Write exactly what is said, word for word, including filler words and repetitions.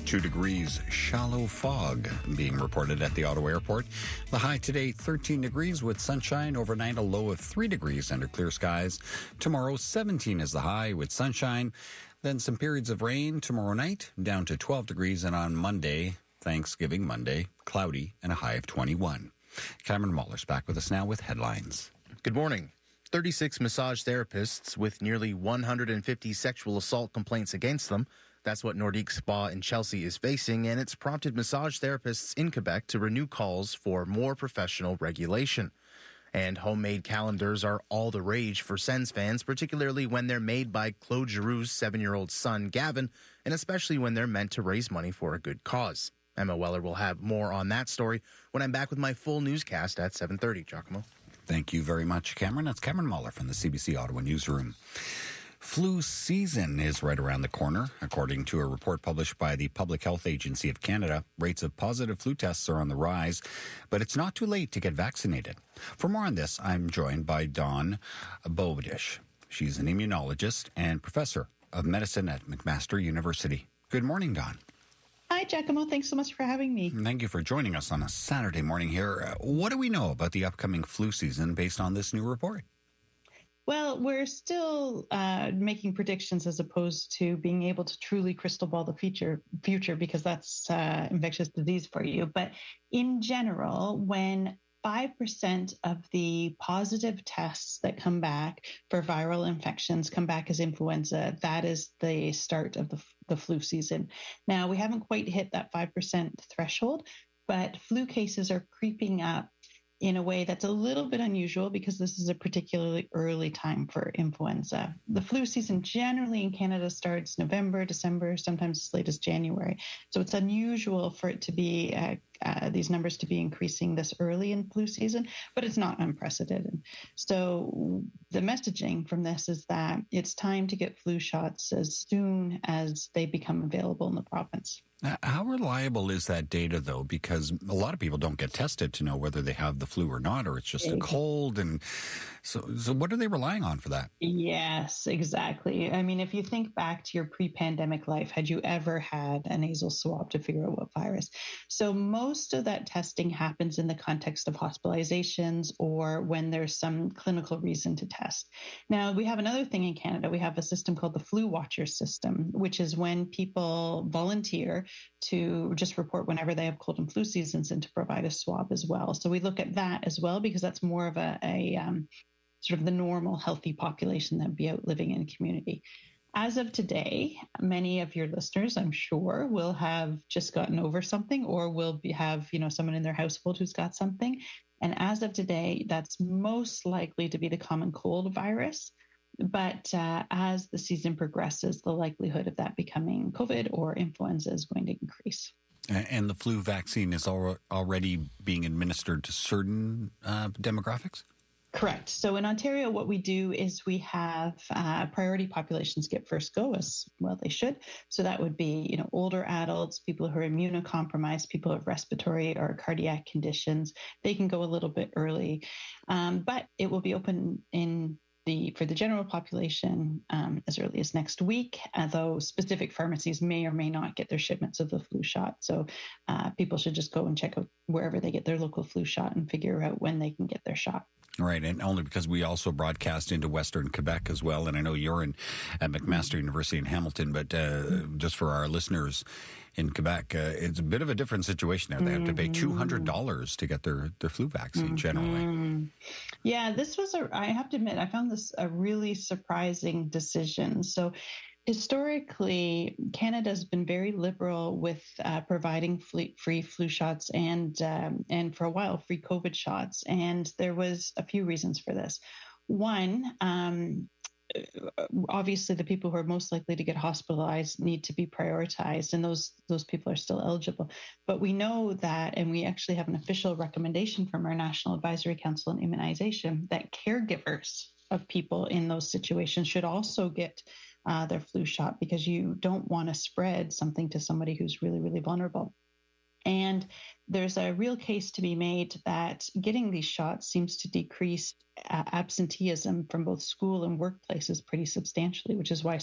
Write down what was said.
Two degrees shallow fog being reported at the Ottawa Airport. The high today, thirteen degrees with sunshine. Overnight, a low of three degrees under clear skies. Tomorrow, seventeen is the high with sunshine. Then some periods of rain tomorrow night, down to twelve degrees. And on Monday, Thanksgiving Monday, cloudy and a high of twenty-one. Cameron Muller's back with us now with headlines. Good morning. thirty-six massage therapists with nearly one hundred fifty sexual assault complaints against them. That's what Nordique Spa in Chelsea is facing, and it's prompted massage therapists in Quebec to renew calls for more professional regulation. And homemade calendars are all the rage for Sens fans, particularly when they're made by Claude Giroux's seven-year-old son, Gavin, and especially when they're meant to raise money for a good cause. Emma Weller will have more on that story when I'm back with my full newscast at seven thirty. Giacomo. Thank you very much, Cameron. That's Cameron Muller from the C B C Ottawa Newsroom. Flu season is right around the corner. According to a report published by the Public Health Agency of Canada, rates of positive flu tests are on the rise, but it's not too late to get vaccinated. For more on this, I'm joined by Dawn Bowdish. She's an immunologist and professor of medicine at McMaster University. Good morning, Dawn. Hi, Giacomo. Thanks so much for having me. Thank you for joining us on a Saturday morning here. Uh, what do we know about the upcoming flu season based on this new report? Well, we're still uh, making predictions as opposed to being able to truly crystal ball the future, future because that's uh, infectious disease for you. But in general, when five percent of the positive tests that come back for viral infections come back as influenza, that is the start of the, the flu season. Now, we haven't quite hit that five percent threshold, but flu cases are creeping up in a way that's a little bit unusual because this is a particularly early time for influenza. The flu season generally in Canada starts November, December, sometimes as late as January. So it's unusual for it to be uh, uh, these numbers to be increasing this early in flu season, but it's not unprecedented. So the messaging from this is that it's time to get flu shots as soon as they become available in the province. How reliable is that data, though? Because a lot of people don't get tested to know whether they have the flu or not, or it's just a cold. And so, so what are they relying on for that? Yes, exactly. I mean, if you think back to your pre-pandemic life, had you ever had a nasal swab to figure out what virus? So most of that testing happens in the context of hospitalizations or when there's some clinical reason to test. Now, we have another thing in Canada. We have a system called the Flu Watcher system, which is when people volunteer to just report whenever they have cold and flu seasons and to provide a swab as well. So we look at that as well because that's more of a, a um, sort of the normal healthy population that would be out living in a community. As of today, many of your listeners, I'm sure, will have just gotten over something or will be, have, you know, someone in their household who's got something. And as of today, that's most likely to be the common cold virus. But uh, as the season progresses, the likelihood of that becoming COVID or influenza is going to increase. And the flu vaccine is al- already being administered to certain uh, demographics? Correct. So in Ontario, what we do is we have uh, priority populations get first go, as well they should. So that would be, you know, older adults, people who are immunocompromised, people who have respiratory or cardiac conditions. They can go a little bit early, um, but it will be open in The, for the general population um, as early as next week, although specific pharmacies may or may not get their shipments of the flu shot. So uh, people should just go and check out wherever they get their local flu shot and figure out when they can get their shot. Right, and only because we also broadcast into Western Quebec as well, and I know you're in at McMaster University in Hamilton, but uh, just for our listeners in Quebec, uh, it's a bit of a different situation there. They have to pay two hundred dollars to get their, their flu vaccine, mm-hmm. generally. Yeah, this was, a, I have to admit, I found this a really surprising decision. So historically, Canada has been very liberal with uh, providing free, free flu shots and, um, and for a while, free COVID shots. And there was a few reasons for this. One, um, obviously the people who are most likely to get hospitalized need to be prioritized, and those those people are still eligible. But we know that, and we actually have an official recommendation from our National Advisory Council on Immunization, that caregivers of people in those situations should also get uh, their flu shot, because you don't want to spread something to somebody who's really, really vulnerable. And there's a real case to be made that getting these shots seems to decrease uh, absenteeism from both school and workplaces pretty substantially, which is why